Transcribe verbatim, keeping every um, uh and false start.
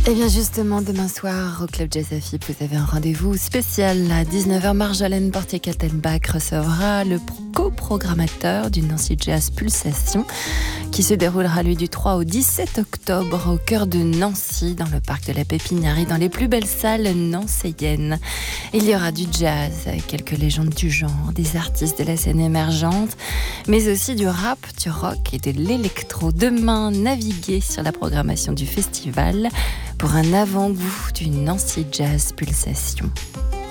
Et bien justement, demain soir, au Club Jazz Afib, vous avez un rendez-vous spécial. À dix-neuf heures, Marjolaine Portier-Kaltenbach recevra le coprogrammateur du Nancy Jazz Pulsation, qui se déroulera lui du trois au dix-sept octobre au cœur de Nancy, dans le parc de la Pépinière, dans les plus belles salles nancéiennes. Il y aura du jazz, avec quelques légendes du genre, des artistes de la scène émergente, mais aussi du rap, du rock et de l'électro. Demain, naviguez sur la programmation du festival pour un avant-goût du Nancy Jazz Pulsation.